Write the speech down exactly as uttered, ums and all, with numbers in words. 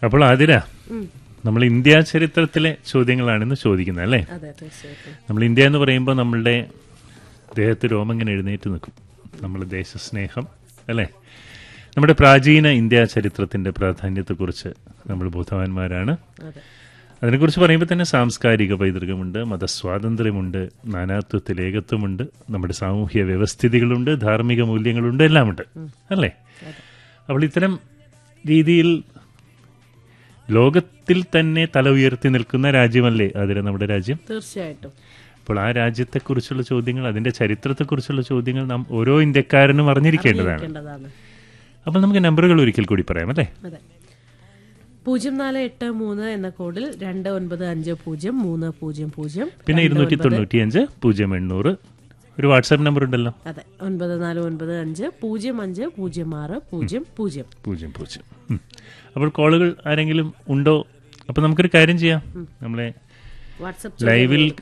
അപ്പോൾ ആതിര, നമ്മൾ ഇന്ത്യ ചരിത്രത്തിലെ ചോദ്യങ്ങളാണ് ഇന്ന് ചോദിക്കുന്നത് അല്ലേ? നമ്മൾ ഇന്ത്യ എന്ന് പറയുമ്പോൾ നമ്മളുടെ ദേഹത്ത് രോമം ഇങ്ങനെ എഴുന്നേറ്റ് നിൽക്കും. നമ്മൾ ദേശസ്നേഹം അല്ലേ? നമ്മുടെ പ്രാചീന ഇന്ത്യ ചരിത്രത്തിന്റെ പ്രാധാന്യത്തെക്കുറിച്ച് നമ്മൾ ബോധവാന്മാരാണ്. അതിനെക്കുറിച്ച് പറയുമ്പോൾ തന്നെ സാംസ്കാരിക പൈതൃകമുണ്ട്, മതസ്വാതന്ത്ര്യമുണ്ട്, നാനാത്വത്തിൽ ഏകത്വമുണ്ട്, നമ്മുടെ സാമൂഹ്യ വ്യവസ്ഥിതികളുണ്ട്, ധാർമ്മിക മൂല്യങ്ങളുണ്ട്, എല്ലാമുണ്ട് അല്ലേ? അപ്പോൾ ഇത്തരം രീതിയിൽ ലോകത്തിൽ തന്നെ തല ഉയർത്തി നിൽക്കുന്ന രാജ്യമല്ലേ അതിന് നമ്മുടെ രാജ്യം? തീർച്ചയായിട്ടും. അപ്പോൾ ആ രാജ്യത്തെക്കുറിച്ചുള്ള ചോദ്യങ്ങൾ, അതിന്റെ ചരിത്രത്തെക്കുറിച്ചുള്ള ചോദ്യങ്ങൾ നാം ഓരോ ഇന്ത്യക്കാരനും അറിഞ്ഞിരിക്കേണ്ടതാണ്. അപ്പോൾ നമുക്ക് നമ്പറുകൾ ഒരിക്കൽ കൂടി പറയാം അല്ലേ? പൂജ്യം നാല് എട്ട് മൂന്ന് എന്ന കോഡിൽ രണ്ട് ഒൻപത് അഞ്ച് പൂജ്യം മൂന്ന് പൂജ്യം പൂജ്യം, പിന്നെ ഇരുന്നൂറ്റി തൊണ്ണൂറ്റി അഞ്ച് പൂജ്യം എണ്ണൂറ്. ഒരു വാട്സാപ്പ് നമ്പർ ഉണ്ടല്ലോ. അതെ, ഒൻപത് നാല് ഒൻപത് അഞ്ച് പൂജ്യം അഞ്ച് പൂജ്യം ആറ് പൂജ്യം പൂജ്യം പൂജ്യം പൂജ്യം. അപ്പോൾ കോളുകൾ ആരെങ്കിലും ഉണ്ടോ? അപ്പോൾ നമുക്കൊരു കാര്യം ചെയ്യാം, നമ്മളെ വാട്സാപ്പ് ലൈവിൽ